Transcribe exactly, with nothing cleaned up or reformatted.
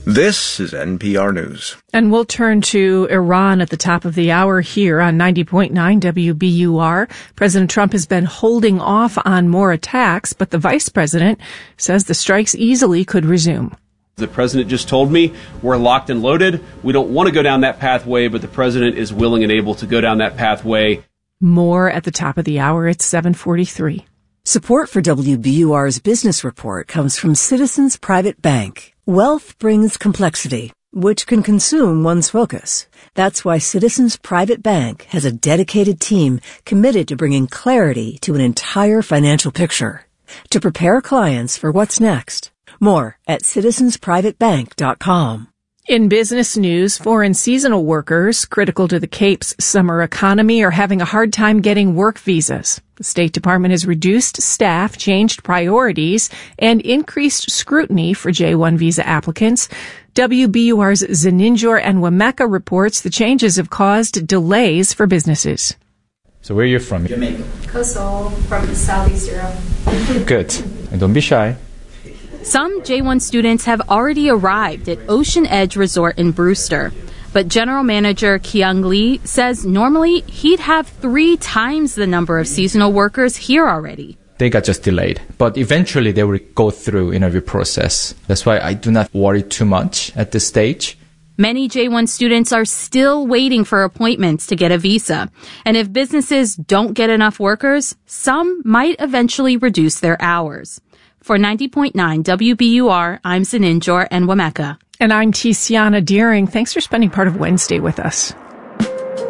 This is N P R News. And we'll turn to Iran at the top of the hour here on ninety point nine W B U R. President Trump has been holding off on more attacks, but the vice president says the strikes easily could resume. The president just told me we're locked and loaded. We don't want to go down that pathway, but the president is willing and able to go down that pathway. More at the top of the hour. It's seven forty-three. Support for W B U R's Business Report comes from Citizens Private Bank. Wealth brings complexity, which can consume one's focus. That's why Citizens Private Bank has a dedicated team committed to bringing clarity to an entire financial picture, to prepare clients for what's next. More at citizens private bank dot com. In business news, foreign seasonal workers critical to the Cape's summer economy are having a hard time getting work visas. The State Department has reduced staff, changed priorities, and increased scrutiny for J one visa applicants. W B U R's Zeninjor and Wameka reports the changes have caused delays for businesses. So where are you from? Jamaica. Kosovo, from Southeast Europe. Good. And don't be shy. Some J one students have already arrived at Ocean Edge Resort in Brewster. But General Manager Kyung Lee says normally he'd have three times the number of seasonal workers here already. They got just delayed. But eventually they will go through interview process. That's why I do not worry too much at this stage. Many J one students are still waiting for appointments to get a visa. And if businesses don't get enough workers, some might eventually reduce their hours. For ninety point nine W B U R, I'm Zeninjor and Wameka. And I'm Tiziana Deering. Thanks for spending part of Wednesday with us.